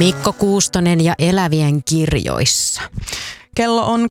Mikko Kuustonen ja Elävien kirjoissa. Kello on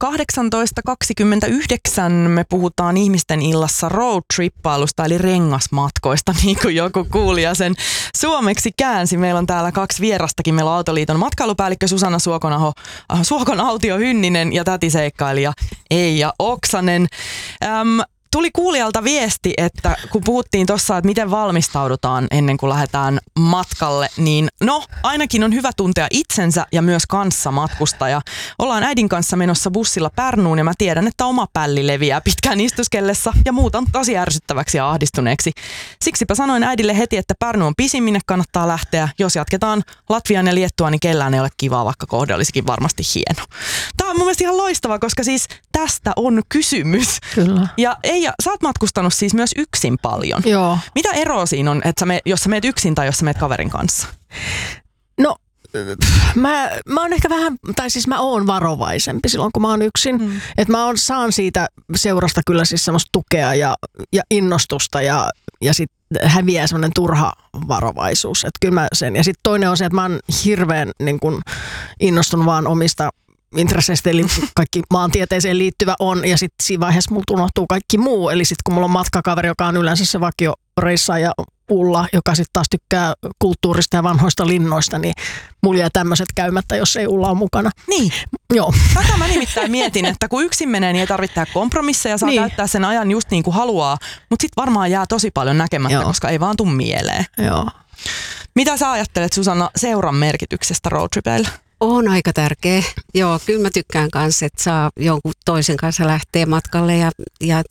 18.29. Me puhutaan ihmisten illassa roadtrippailusta eli rengasmatkoista, niin kuin joku kuulija sen suomeksi käänsi. Meillä on täällä kaksi vierastakin. Meillä on Autoliiton matkailupäällikkö Susanna Suokon-Hynninen ja tätiseikkailija Eija Oksanen. Tuli kuulijalta viesti, että kun puhuttiin tuossa, että miten valmistaudutaan ennen kuin lähdetään matkalle, niin ainakin on hyvä tuntea itsensä ja myös kanssamatkustaja. Ollaan äidin kanssa menossa bussilla Pärnuun ja mä tiedän, että oma pälli leviää pitkään istuskellessa ja muutan tosi ärsyttäväksi ja ahdistuneeksi. Siksipä sanoin äidille heti, että Pärnu on pisin, minne kannattaa lähteä. Jos jatketaan Latviaan ja Liettuaan, niin kellään ei ole kivaa, vaikka kohde olisikin varmasti hieno. Tämä on mun mielestä ihan loistava, koska siis tästä on kysymys. Kyllä. Ja Eija, sä oot matkustanut siis myös yksin paljon. Joo. Mitä eroa siinä on, että jos sä meet yksin tai jos sä meet kaverin kanssa? No, mä oon ehkä vähän, tai siis mä oon varovaisempi silloin, kun mä oon yksin. Että saan siitä seurasta kyllä siis semmoista tukea ja innostusta ja sit häviää semmoinen turha varovaisuus. Että kyllä mä sen. Ja sitten toinen on se, että mä oon hirveän niin kun innostunut vaan omista intresseistä, eli kaikki maantieteeseen liittyvä on, ja sitten siinä vaiheessa multa unohtuu kaikki muu, eli sitten kun mulla on matkakaveri, joka on yleensä se vakioreissaaja Ulla, joka sitten taas tykkää kulttuurista ja vanhoista linnoista, niin mulla jää tämmöiset käymättä, jos ei Ulla ole mukana. Niin. Joo. Tätä mä nimittäin mietin, että kun yksin menee, niin ei tarvitse tehdä kompromisseja, saa käyttää sen ajan just niin kuin haluaa, mutta sitten varmaan jää tosi paljon näkemättä, koska ei vaan tule mieleen. Joo. Mitä sä ajattelet, Susanna, seuran merkityksestä roadtripeillä? On aika tärkeä. Joo, kyllä mä tykkään kanssa, että saa jonkun toisen kanssa lähteä matkalle ja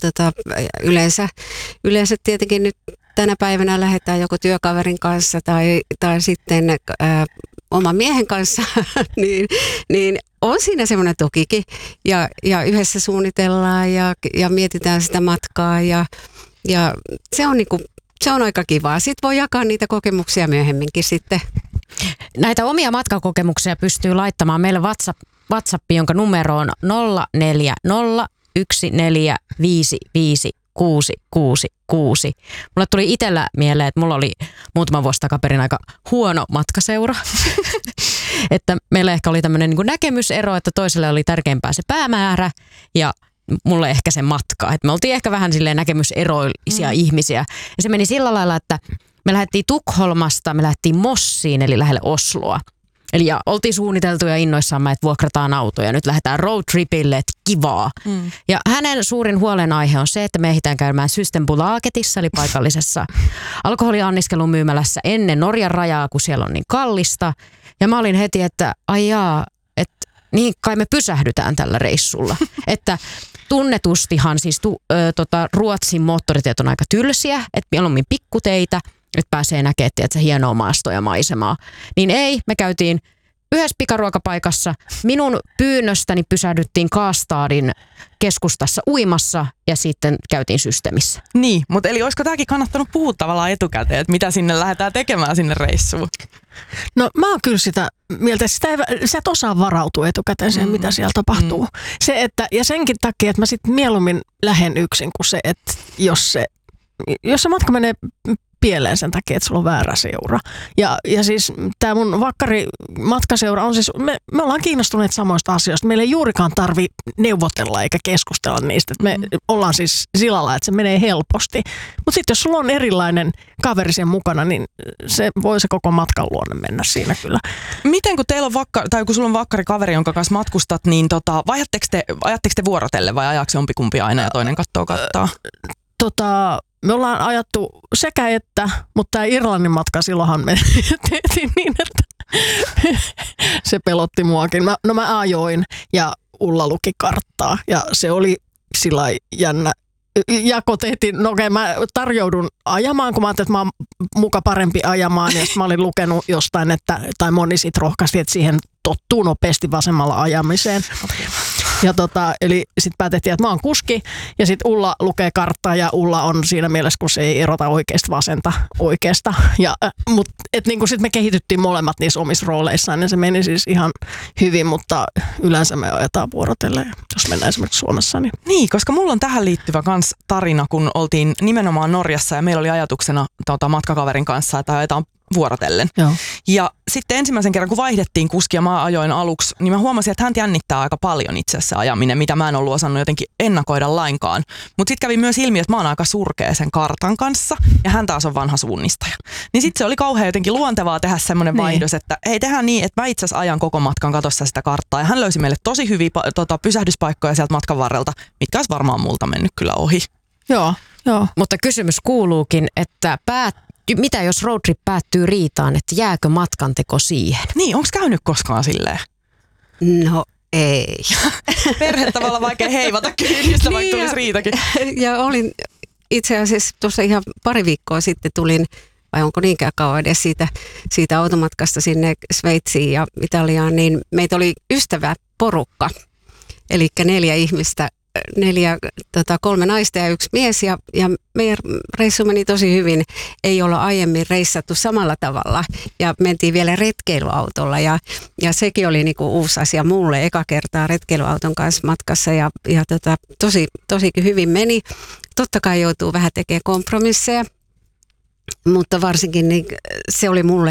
yleensä tietenkin nyt tänä päivänä lähdetään joko työkaverin kanssa tai sitten oman miehen kanssa, niin on siinä semmoinen tukikin ja yhdessä suunnitellaan ja mietitään sitä matkaa ja se on aika kivaa. Sitten voi jakaa niitä kokemuksia myöhemminkin sitten. Näitä omia matkakokemuksia pystyy laittamaan meille WhatsAppiin, jonka numero on 0401455666. Mulle tuli itsellä mieleen, että mulla oli muutama vuosi takaperin aika huono matkaseura. Että meillä ehkä oli tämmöinen niin näkemysero, että toiselle oli tärkeämpää se päämäärä ja mulle ehkä se matka. Että me oltiin ehkä vähän silleen näkemyseroisia ihmisiä. Ja se meni sillä lailla, että me lähdettiin Tukholmasta, me lähdettiin Mossiin, eli lähelle Osloa. Eli oltiin suunniteltu ja innoissaamme, että vuokrataan autoja. Nyt lähdetään roadtripille, että kivaa. Ja hänen suurin huolenaihe on se, että me ehditään käymään Systembolagetissa, eli paikallisessa alkoholianniskelun myymälässä ennen Norjan rajaa, kun siellä on niin kallista. Ja mä olin heti, että että niin kai me pysähdytään tällä reissulla. Että tunnetustihan siis Ruotsin moottoritiet on aika tylsiä, että mieluummin pikkuteitä, että pääsee näkemään, että hienoa maastoa ja maisemaa. Niin ei, me käytiin yhdessä pikaruokapaikassa. Minun pyynnöstäni pysähdyttiin Kaastadin keskustassa uimassa ja sitten käytiin Systemissä. Niin, mutta eli olisiko tämäkin kannattanut puhua tavallaan etukäteen, että mitä sinne lähdetään tekemään sinne reissuun? No mä oon kyllä sitä mieltä, että sä et osaa varautua etukäteen siihen, mitä siellä tapahtuu. Ja senkin takia, että mä sitten mieluummin lähden yksin kuin se, että jos se matka menee pieleen sen takia, että sulla on väärä seura. Ja siis tämä mun matkasseura on siis, me ollaan kiinnostuneet samoista asioista. Meillä ei juurikaan tarvitse neuvotella eikä keskustella niistä. Me ollaan siis sillä lailla, että se menee helposti. Mutta sitten jos sulla on erilainen kaveri sen mukana, niin se voi se koko matkan luonne mennä siinä kyllä. Miten kun teillä on kun sulla on vakkarikaveri, jonka kanssa matkustat, niin ajatteko te vuorotelle vai ajaako jompikumpi aina ja toinen kattoo kattaa? Me ollaan ajattu sekä että, mutta tämä Irlannin matka silloinhan me tehtiin niin, että se pelotti muakin. Mä ajoin ja Ulla luki karttaa ja se oli sillä jännä. Jako tehtiin, mä tarjoudun ajamaan, kun mä ajattelin, että mä oon muka parempi ajamaan ja mä olin lukenut jostain, tai moni sit rohkaisi, että siihen tottuu nopeasti vasemmalla ajamiseen. Ja eli sitten päätettiin, että mä oon kuski ja sitten Ulla lukee karttaa ja Ulla on siinä mielessä, kun se ei erota oikeasta vasenta oikeasta. Mutta niin sitten me kehityttiin molemmat niissä omissa rooleissaan ja se meni siis ihan hyvin, mutta yleensä me ajetaan vuorotellen, jos mennään esimerkiksi Suomessa. Niin, koska mulla on tähän liittyvä kans tarina, kun oltiin nimenomaan Norjassa ja meillä oli ajatuksena matkakaverin kanssa, että ajetaan vuorotellen. Joo. Ja sitten ensimmäisen kerran, kun vaihdettiin kuskia, mä ajoin aluksi, niin mä huomasin, että hän jännittää aika paljon itse asiassa ajaminen, mitä mä en ollut osannut jotenkin ennakoida lainkaan. Mutta sitten kävi myös ilmi, että mä oon aika surkea sen kartan kanssa ja hän taas on vanha suunnistaja. Niin sitten se oli kauhean jotenkin luontevaa tehdä semmoinen vaihdos, että hei, tehdään niin, että mä itse asiassa ajan koko matkan katossa sitä karttaa. Ja hän löysi meille tosi hyviä pysähdyspaikkoja sieltä matkan varrelta, mitkä olisi varmaan multa mennyt kyllä ohi. Joo. Mutta kysymys kuuluukin, että mitä jos roadtrip päättyy riitaan, että jääkö matkanteko siihen? Niin, onko käynyt koskaan silleen? No ei. Perhettä voi olla vaikea heivata kyydistä, vaikka tulisi riitakin. Ja olin itse asiassa tuossa ihan pari viikkoa sitten tulin, vai onko niinkään kauan edes siitä automatkasta sinne Sveitsiin ja Italiaan, niin meitä oli ystäväporukka, eli 4 ihmistä. 3 naista ja 1 mies ja meidän reissu meni tosi hyvin. Ei olla aiemmin reissattu samalla tavalla ja mentiin vielä retkeilyautolla ja sekin oli niinku uusi asia mulle eka kertaa retkeilyauton kanssa matkassa ja tosikin hyvin meni. Totta kai joutuu vähän tekemään kompromisseja, mutta varsinkin niin se oli mulle